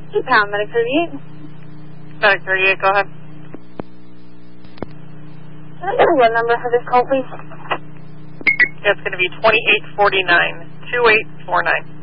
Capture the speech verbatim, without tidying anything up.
Two pound, Medic thirty-eight. Medic thirty-eight, go ahead. What number for this call, please? It's going to be twenty-eight forty-nine, two eight four nine.